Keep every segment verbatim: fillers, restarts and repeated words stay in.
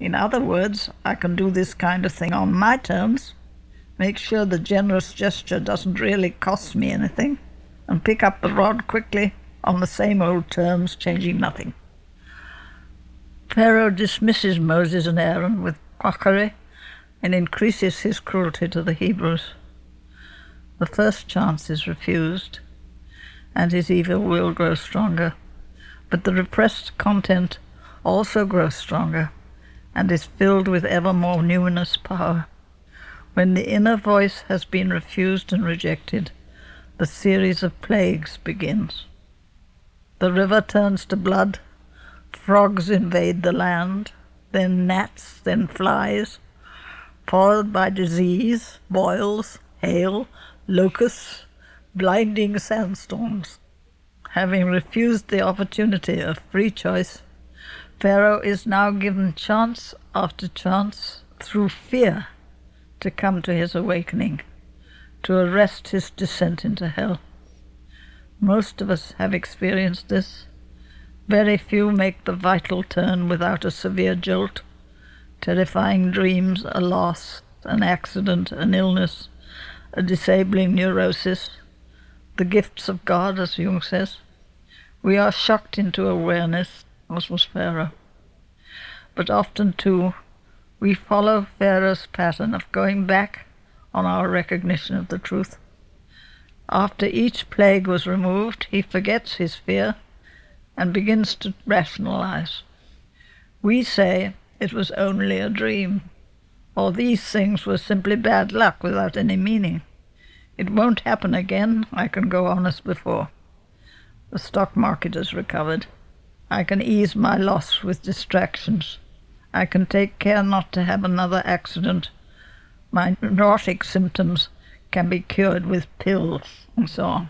In other words, I can do this kind of thing on my terms, make sure the generous gesture doesn't really cost me anything, and pick up the rod quickly on the same old terms, changing nothing. Pharaoh dismisses Moses and Aaron with quackery and increases his cruelty to the Hebrews. The first chance is refused, and his evil will grows stronger, but the repressed content also grows stronger and is filled with ever more numinous power. When the inner voice has been refused and rejected, the series of plagues begins. The river turns to blood, frogs invade the land, then gnats, then flies, followed by disease, boils, hail, locusts, blinding sandstorms. Having refused the opportunity of free choice, Pharaoh is now given chance after chance through fear to come to his awakening, to arrest his descent into hell. Most of us have experienced this. Very few make the vital turn without a severe jolt, terrifying dreams, a loss, an accident, an illness, a disabling neurosis, the gifts of God, as Jung says. We are shocked into awareness, as was Pharaoh. But often, too, we follow Pharaoh's pattern of going back on our recognition of the truth. After each plague was removed, he forgets his fear and begins to rationalize. We say it was only a dream, or these things were simply bad luck without any meaning. It won't happen again, I can go on as before. The stock market has recovered. I can ease my loss with distractions. I can take care not to have another accident. My neurotic symptoms can be cured with pills, and so on.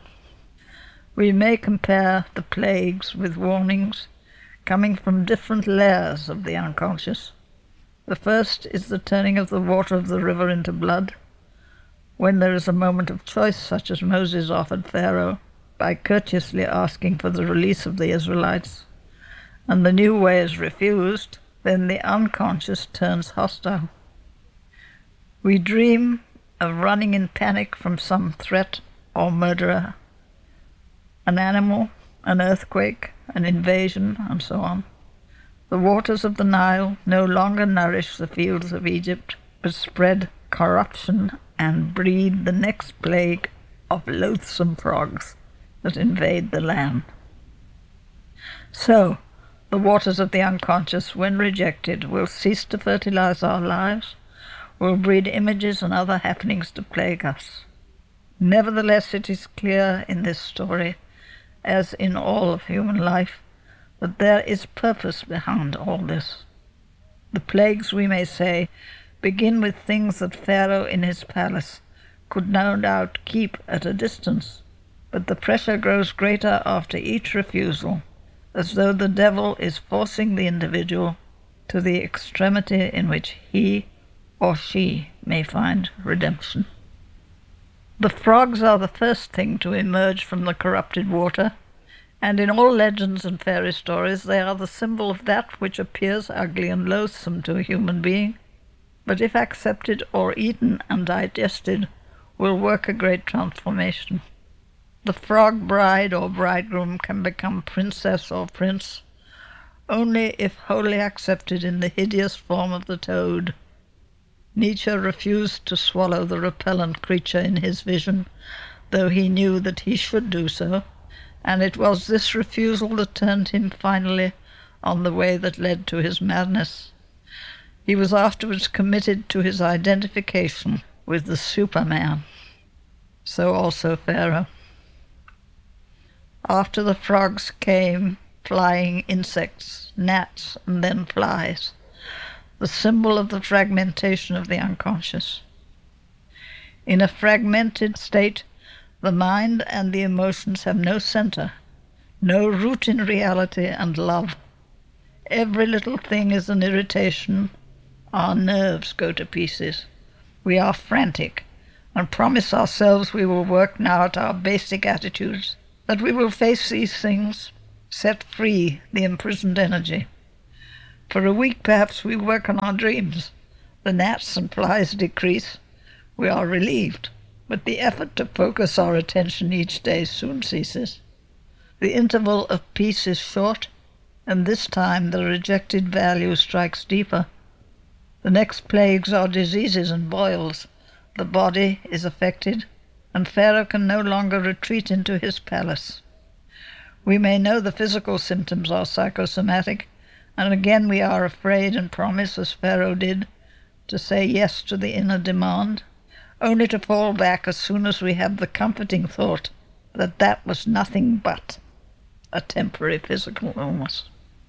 We may compare the plagues with warnings coming from different layers of the unconscious. The first is the turning of the water of the river into blood, when there is a moment of choice, such as Moses offered Pharaoh by courteously asking for the release of the Israelites, and the new way is refused, then the unconscious turns hostile. We dream of running in panic from some threat or murderer, an animal, an earthquake, an invasion, and so on. The waters of the Nile no longer nourish the fields of Egypt, but spread corruption and breed the next plague of loathsome frogs that invade the land. So, the waters of the unconscious, when rejected, will cease to fertilize our lives, will breed images and other happenings to plague us. Nevertheless, it is clear in this story, as in all of human life, that there is purpose behind all this. The plagues, we may say, begin with things that Pharaoh in his palace could no doubt keep at a distance, but the pressure grows greater after each refusal, as though the devil is forcing the individual to the extremity in which he or she may find redemption. The frogs are the first thing to emerge from the corrupted water, and in all legends and fairy stories they are the symbol of that which appears ugly and loathsome to a human being, but if accepted or eaten and digested, will work a great transformation. The frog bride or bridegroom can become princess or prince only if wholly accepted in the hideous form of the toad. Nietzsche refused to swallow the repellent creature in his vision, though he knew that he should do so, and it was this refusal that turned him finally on the way that led to his madness. He was afterwards committed to his identification with the Superman. So also Pharaoh. After the frogs came flying insects, gnats, and then flies, the symbol of the fragmentation of the unconscious. In a fragmented state, the mind and the emotions have no center, no root in reality and love. Every little thing is an irritation. Our nerves go to pieces. We are frantic and promise ourselves we will work now at our basic attitudes, that we will face these things, set free the imprisoned energy. For a week perhaps we work on our dreams. The gnats and flies decrease. We are relieved, but the effort to focus our attention each day soon ceases. The interval of peace is short, and this time the rejected value strikes deeper. The next plagues are diseases and boils. The body is affected, and Pharaoh can no longer retreat into his palace. We may know the physical symptoms are psychosomatic, and again we are afraid and promise, as Pharaoh did, to say yes to the inner demand, only to fall back as soon as we have the comforting thought that that was nothing but a temporary physical illness.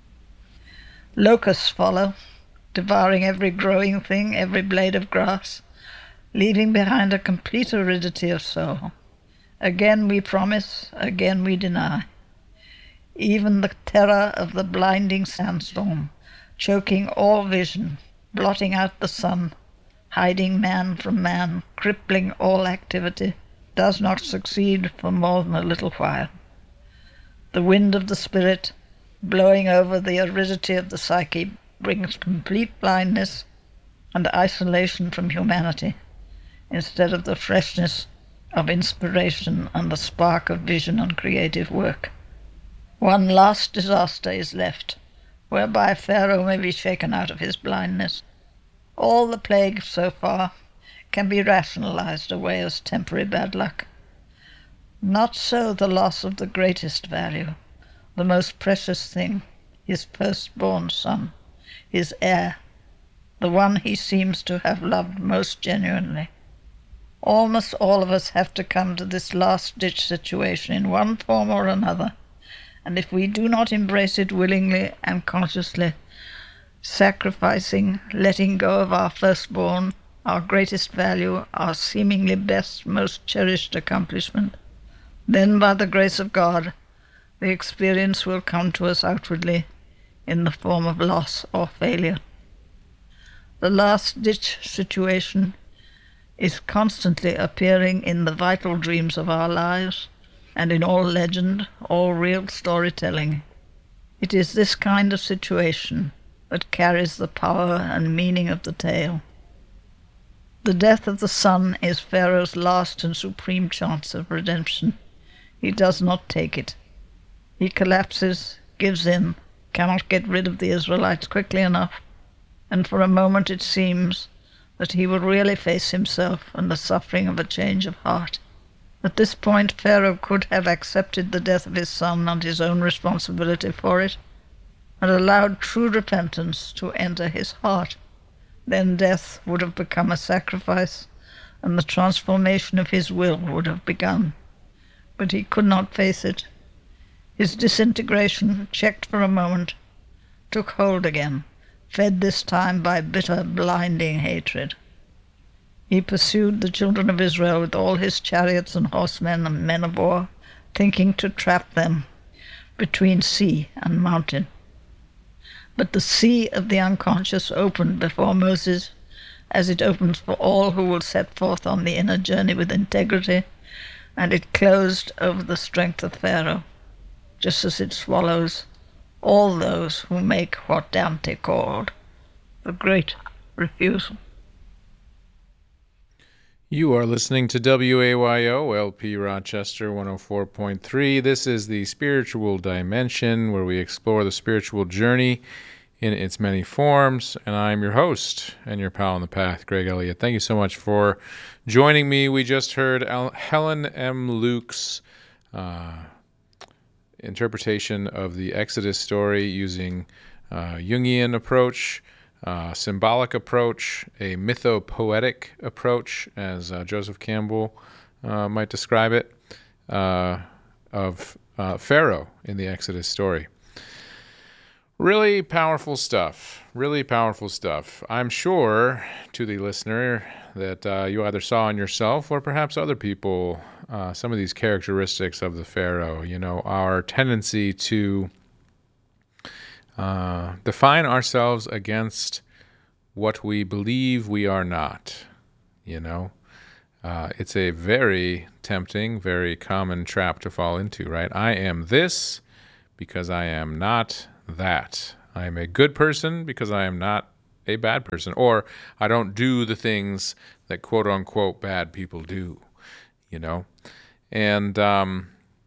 Locusts follow, devouring every growing thing, every blade of grass, leaving behind a complete aridity of soul. Again we promise, again we deny. Even the terror of the blinding sandstorm, choking all vision, blotting out the sun, hiding man from man, crippling all activity, does not succeed for more than a little while. The wind of the spirit, blowing over the aridity of the psyche, brings complete blindness and isolation from humanity, instead of the freshness of inspiration and the spark of vision and creative work. One last disaster is left, whereby Pharaoh may be shaken out of his blindness. All the plagues so far can be rationalized away as temporary bad luck. Not so the loss of the greatest value, the most precious thing, his firstborn son, his heir, the one he seems to have loved most genuinely. Almost all of us have to come to this last-ditch situation in one form or another, and if we do not embrace it willingly and consciously, sacrificing, letting go of our firstborn, our greatest value, our seemingly best, most cherished accomplishment, then by the grace of God, the experience will come to us outwardly in the form of loss or failure. The last-ditch situation is constantly appearing in the vital dreams of our lives, and in all legend, all real storytelling. It is this kind of situation that carries the power and meaning of the tale. The death of the son is Pharaoh's last and supreme chance of redemption. He does not take it. He collapses, gives in, cannot get rid of the Israelites quickly enough, and for a moment it seems that he will really face himself and the suffering of a change of heart. At this point, Pharaoh could have accepted the death of his son and his own responsibility for it, and allowed true repentance to enter his heart. Then death would have become a sacrifice, and the transformation of his will would have begun. But he could not face it. His disintegration, checked for a moment, took hold again, fed this time by bitter, blinding hatred. He pursued the children of Israel with all his chariots and horsemen and men of war, thinking to trap them between sea and mountain. But the sea of the unconscious opened before Moses, as it opens for all who will set forth on the inner journey with integrity, and it closed over the strength of Pharaoh, just as it swallows all those who make what Dante called the great refusal. You are listening to W A Y O L P Rochester one oh four point three. This is the Spiritual Dimension, where we explore the spiritual journey in its many forms. And I'm your host and your pal on the path, Greg Elliott. Thank you so much for joining me. We just heard Helen M. Luke's uh, interpretation of the Exodus story using uh, Jungian approach, Uh, symbolic approach, a mythopoetic approach, as uh, Joseph Campbell uh, might describe it, uh, of uh, Pharaoh in the Exodus story. Really powerful stuff. Really powerful stuff. I'm sure, to the listener, that uh, you either saw in yourself or perhaps other people uh, some of these characteristics of the Pharaoh. You know, our tendency to Uh, define ourselves against what we believe we are not, you know. Uh, it's a very tempting, very common trap to fall into, right? I am this because I am not that. I am a good person because I am not a bad person, or I don't do the things that quote unquote bad people do, you know? And um,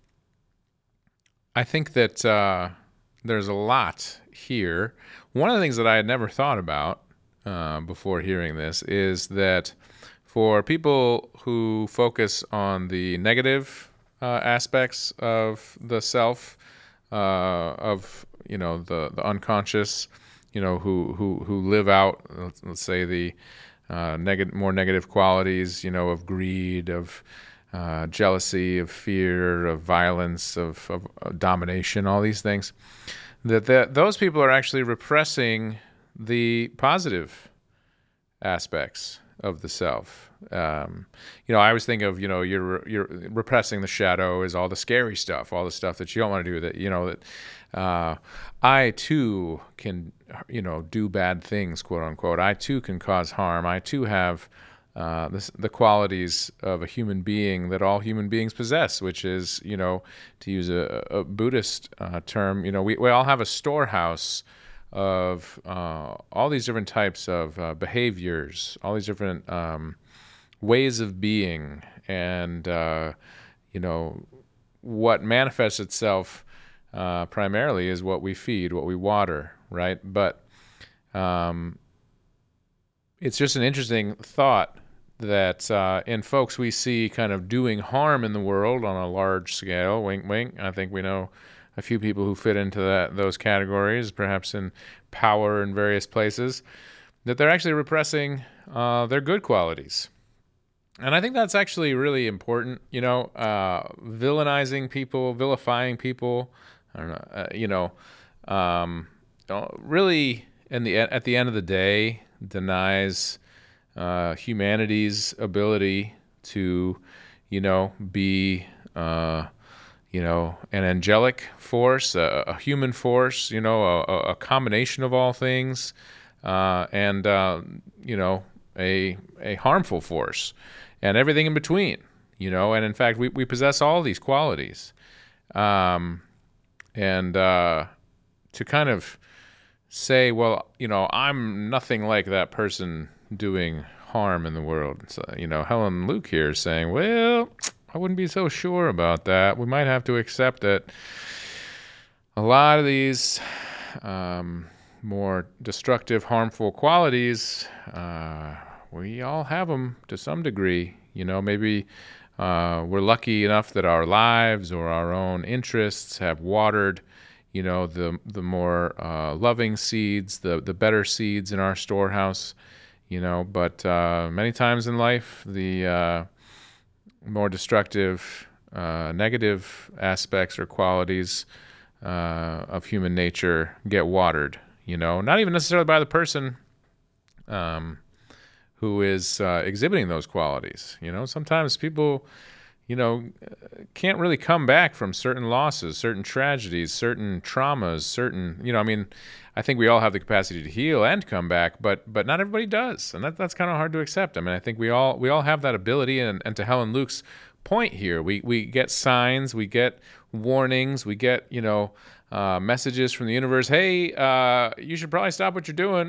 I think that uh, there's a lot here. One of the things that I had never thought about uh, before hearing this is that for people who focus on the negative uh, aspects of the self, uh, of, you know, the, the unconscious, you know, who, who, who live out, let's, let's say, the uh, neg- more negative qualities, you know, of greed, of uh, jealousy, of fear, of violence, of, of, of domination, all these things, that, that those people are actually repressing the positive aspects of the self. Um, you know, I always think of, you know, you're you're repressing the shadow is all the scary stuff, all the stuff that you don't want to do. That, you know, that uh, I too can, you know, do bad things, quote unquote. I too can cause harm. I too have uh, this, the qualities of a human being that all human beings possess, which is, you know, to use a, a Buddhist uh, term, you know, we, we all have a storehouse of uh, all these different types of uh, behaviors, all these different um, ways of being, and uh, you know, what manifests itself uh, primarily is what we feed, what we water, right? But um, it's just an interesting thought that uh, in folks we see kind of doing harm in the world on a large scale, wink, wink. I think we know a few people who fit into that those categories, perhaps in power in various places, that they're actually repressing uh, their good qualities. And I think that's actually really important, you know, uh, villainizing people, vilifying people, I don't know, uh, you know, um, really in the, at the end of the day, denies uh, humanity's ability to, you know, be... Uh, you know, an angelic force, a, a human force, you know, a, a combination of all things, uh, and, uh, you know, a a harmful force, and everything in between, you know. And in fact, we, we possess all these qualities. Um, and uh, to kind of say, well, you know, I'm nothing like that person doing harm in the world. So, you know, Helen Luke here is saying, well, I wouldn't be so sure about that. We might have to accept that a lot of these um, more destructive, harmful qualities, uh, we all have them to some degree. You know, maybe uh, we're lucky enough that our lives or our own interests have watered, you know, the the more uh, loving seeds, the the better seeds in our storehouse. You know, but uh, many times in life, the uh, more destructive, uh, negative aspects or qualities uh, of human nature get watered, you know, not even necessarily by the person um, who is uh, exhibiting those qualities. You know, sometimes people, you know, can't really come back from certain losses, certain tragedies, certain traumas, certain, you know, I mean, I think we all have the capacity to heal and come back, but but not everybody does, and that that's kind of hard to accept. I mean, I think we all we all have that ability, and, and to Helen Luke's point here, we we get signs, we get warnings, we get, you know, uh, messages from the universe. Hey, uh, you should probably stop what you're doing.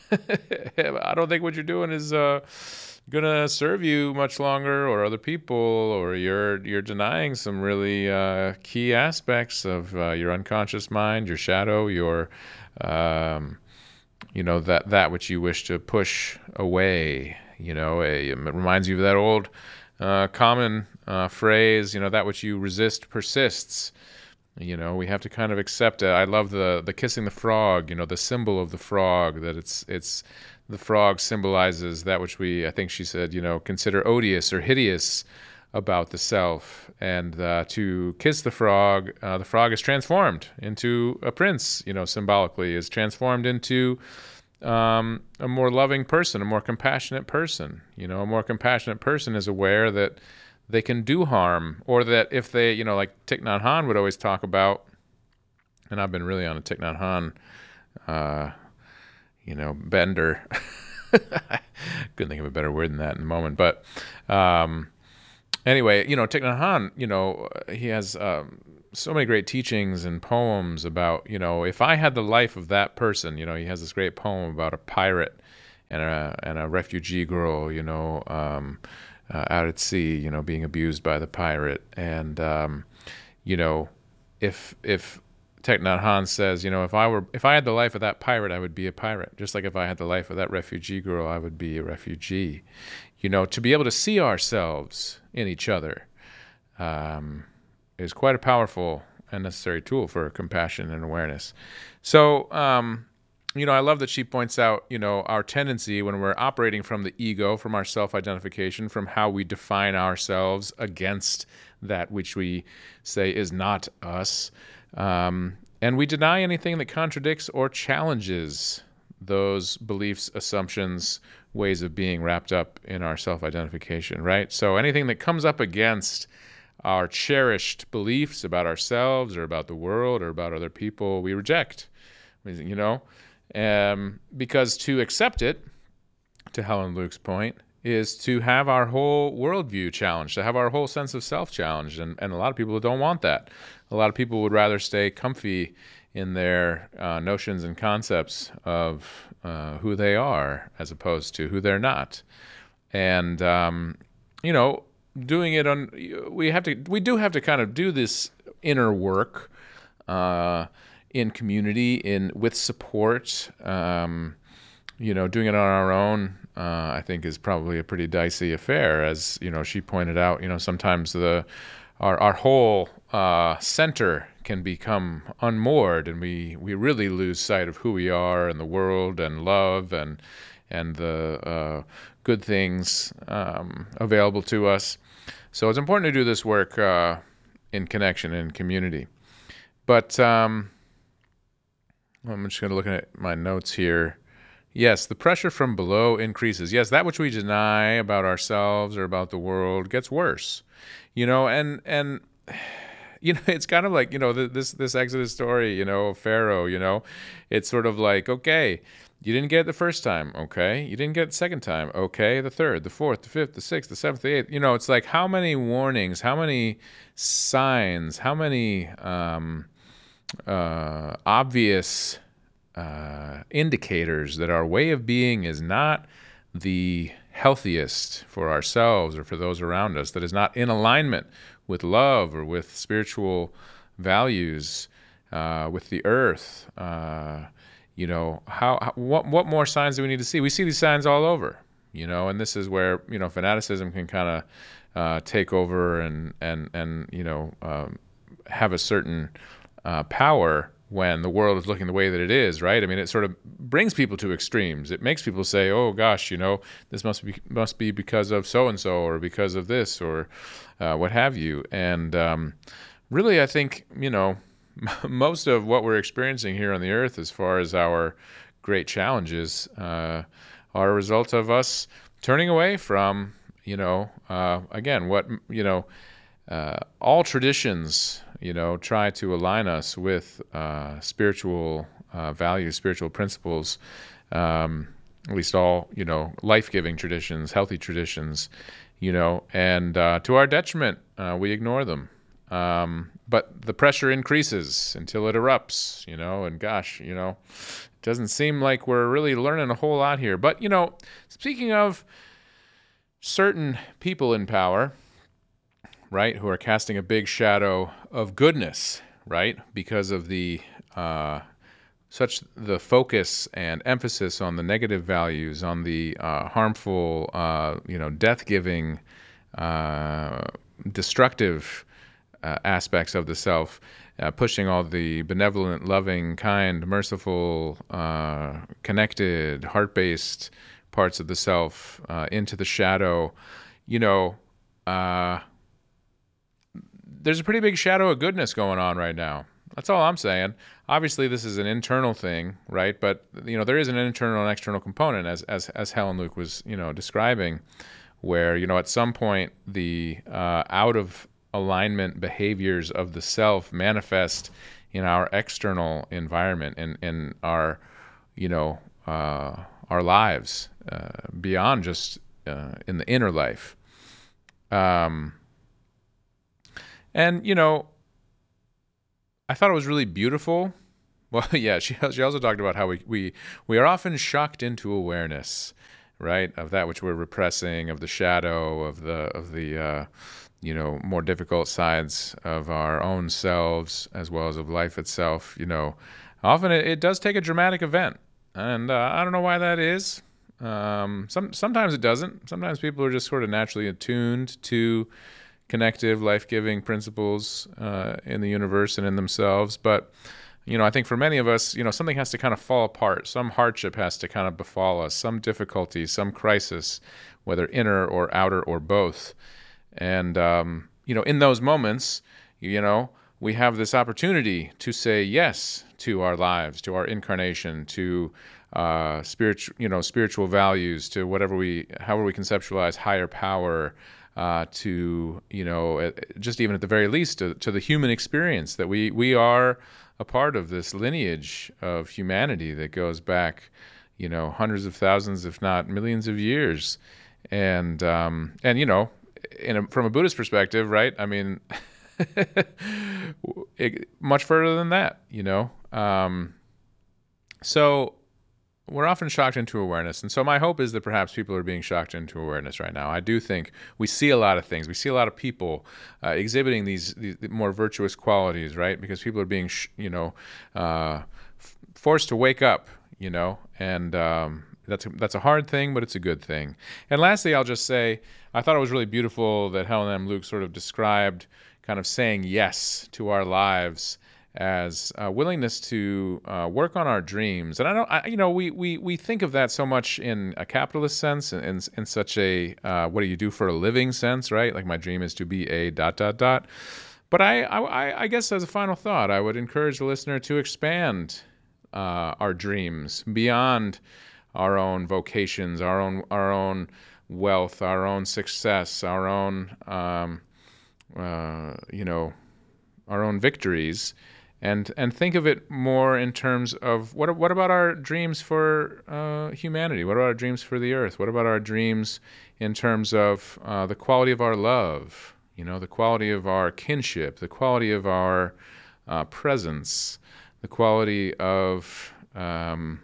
I don't think what you're doing is uh, gonna serve you much longer, or other people, or you're you're denying some really uh, key aspects of uh, your unconscious mind, your shadow, your um, you know, that that which you wish to push away. You know, a, it reminds you of that old uh, common uh, phrase. You know, that which you resist persists. You know, we have to kind of accept it. I love the the kissing the frog. You know, the symbol of the frog, that it's it's the frog symbolizes that which we, I think she said, you know, consider odious or hideous about the self. And uh, to kiss the frog, uh, the frog is transformed into a prince, you know, symbolically, is transformed into um, a more loving person, a more compassionate person. You know, a more compassionate person is aware that they can do harm, or that if they, you know, like Thich Nhat Hanh would always talk about, and I've been really on a Thich Nhat Hanh, uh, you know, bender. Couldn't think of a better word than that in the moment. But um, anyway, you know, Thich Nhat Hanh, you know, he has um, so many great teachings and poems about, you know, if I had the life of that person. You know, he has this great poem about a pirate and a and a refugee girl, you know, um, uh, out at sea, you know, being abused by the pirate. And, um, you know, if if Thich Nhat Hanh says, you know, if I were if I had the life of that pirate, I would be a pirate. Just like if I had the life of that refugee girl, I would be a refugee. You know, to be able to see ourselves in each other um, is quite a powerful and necessary tool for compassion and awareness. So, um, you know, I love that she points out, you know, our tendency when we're operating from the ego, from our self-identification, from how we define ourselves against that which we say is not us. Um, and we deny anything that contradicts or challenges those beliefs, assumptions, ways of being wrapped up in our self-identification, right? So anything that comes up against our cherished beliefs about ourselves or about the world or about other people, we reject, you know, um, because to accept it, to Helen Luke's point, is to have our whole worldview challenged, to have our whole sense of self challenged. And, and a lot of people don't want that. A lot of people would rather stay comfy in their uh, notions and concepts of uh, who they are as opposed to who they're not. And, um, you know, doing it on, we have to, we do have to kind of do this inner work uh, in community, in with support. Um, you know, doing it on our own, uh, I think, is probably a pretty dicey affair. As you know, she pointed out, you know, sometimes the our our whole uh, center can become unmoored, and we we really lose sight of who we are and the world and love and and the uh, good things um, available to us. So it's important to do this work uh, in connection, in community. But um, I'm just going to look at my notes here. Yes, the pressure from below increases. Yes, that which we deny about ourselves or about the world gets worse. You know, and and you know, it's kind of like, you know, this this Exodus story, you know, of Pharaoh, you know, it's sort of like, okay, you didn't get it the first time, okay, you didn't get it the second time, okay, the third, the fourth, the fifth, the sixth, the seventh, the eighth. You know, it's like how many warnings, how many signs, how many um, uh, obvious uh, indicators that our way of being is not the healthiest for ourselves or for those around us, that is not in alignment with love or with spiritual values, uh, with the earth. Uh, you know, how, how what what more signs do we need to see? We see these signs all over, you know, and this is where, you know, fanaticism can kind of uh, take over and and and you know um, have a certain uh, power when the world is looking the way that it is, right? I mean, it sort of brings people to extremes. It makes people say, "Oh gosh, you know, this must be must be because of so and so, or because of this, or uh, what have you." And um, really, I think, you know, most of what we're experiencing here on the earth, as far as our great challenges, uh, are a result of us turning away from, you know, uh, again, what you know, uh, all traditions, you know, try to align us with uh, spiritual uh, values, spiritual principles, um, at least all, you know, life-giving traditions, healthy traditions, you know, and uh, to our detriment, uh, we ignore them. Um, but the pressure increases until it erupts, you know, and gosh, you know, it doesn't seem like we're really learning a whole lot here. But, you know, speaking of certain people in power, right, who are casting a big shadow of goodness, right, because of the uh, such the focus and emphasis on the negative values, on the uh, harmful, uh, you know, death-giving, uh, destructive uh, aspects of the self, uh, pushing all the benevolent, loving, kind, merciful, uh, connected, heart-based parts of the self uh, into the shadow, you know. Uh, There's a pretty big shadow of goodness going on right now. That's all I'm saying. Obviously, this is an internal thing, right? But, you know, there is an internal and external component, as as as Helen Luke was, you know, describing, where, you know, at some point the uh, out of alignment behaviors of the self manifest in our external environment and in our, you know, uh, our lives uh, beyond just uh, in the inner life. Um. And, you know, I thought it was really beautiful. Well, yeah, she she also talked about how we, we, we are often shocked into awareness, right, of that which we're repressing, of the shadow, of the of the uh, you know, more difficult sides of our own selves as well as of life itself. You know, often it, it does take a dramatic event, and uh, I don't know why that is. Um, some sometimes it doesn't. Sometimes people are just sort of naturally attuned to connective, life-giving principles uh, in the universe and in themselves, but you know, I think for many of us, you know, something has to kind of fall apart. Some hardship has to kind of befall us, some difficulty, some crisis, whether inner or outer or both. And, um, you know, in those moments, you know, we have this opportunity to say yes to our lives, to our incarnation, to uh, spiritual, you know, spiritual values, to whatever we, however we conceptualize higher power, uh, to, you know, just even at the very least, to, to the human experience that we, we are a part of this lineage of humanity that goes back, you know, hundreds of thousands, if not millions of years. And, um, and you know, in a, from a Buddhist perspective, right, I mean, it, much further than that, you know. Um, so we're often shocked into awareness. And so my hope is that perhaps people are being shocked into awareness right now. I do think we see a lot of things. We see a lot of people uh, exhibiting these, these more virtuous qualities, right? Because people are being, sh- you know, uh, f- forced to wake up, you know, and um, that's, a, that's a hard thing, but it's a good thing. And lastly, I'll just say, I thought it was really beautiful that Helen M. Luke sort of described kind of saying yes to our lives as a willingness to uh, work on our dreams. And I don't, I, you know, we, we, we think of that so much in a capitalist sense, in, in, in such a, uh, what do you do for a living sense, right? Like my dream is to be a dot, dot, dot. But I, I, I guess as a final thought, I would encourage the listener to expand uh, our dreams beyond our own vocations, our own, our own wealth, our own success, our own, um, uh, you know, our own victories. And and think of it more in terms of what what about our dreams for uh, humanity? What about our dreams for the earth? What about our dreams in terms of uh, the quality of our love? You know, the quality of our kinship, the quality of our uh, presence, the quality of um,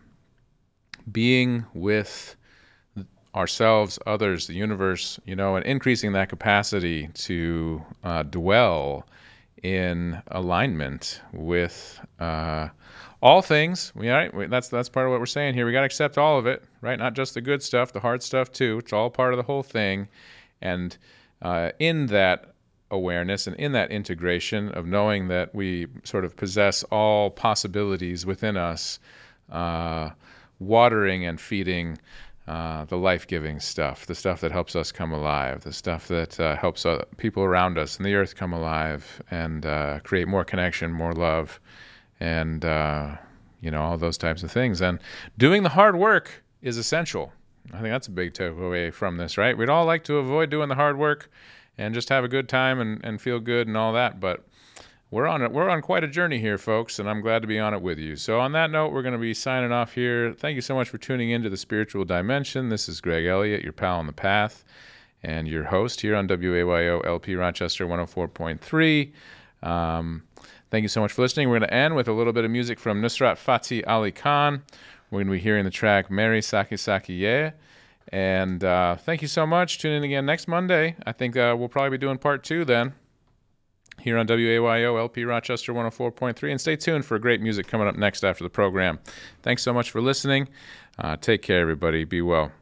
being with ourselves, others, the universe. You know, and increasing that capacity to uh, dwell in alignment with uh, all things. We, right? we, that's that's part of what we're saying here. We got to accept all of it, right? Not just the good stuff, the hard stuff too. It's all part of the whole thing. And uh, in that awareness and in that integration of knowing that we sort of possess all possibilities within us, uh, watering and feeding Uh, the life-giving stuff, the stuff that helps us come alive, the stuff that uh, helps uh, people around us and the earth come alive and uh, create more connection, more love, and, uh, you know, all those types of things. And doing the hard work is essential. I think that's a big takeaway from this, right? We'd all like to avoid doing the hard work and just have a good time and, and feel good and all that, but We're on it. We're on quite a journey here, folks, and I'm glad to be on it with you. So on that note, we're going to be signing off here. Thank you so much for tuning into The Spiritual Dimension. This is Greg Elliott, your pal on the path, and your host here on W A Y O L P Rochester one oh four point three. Um, thank you so much for listening. We're going to end with a little bit of music from Nusrat Fateh Ali Khan. We're going to be hearing the track Mary Saki Saki Ye. And uh, thank you so much. Tune in again next Monday. I think uh, we'll probably be doing part two then, here on W A Y O L P Rochester one oh four point three. And stay tuned for great music coming up next after the program. Thanks so much for listening. Uh, take care, everybody. Be well.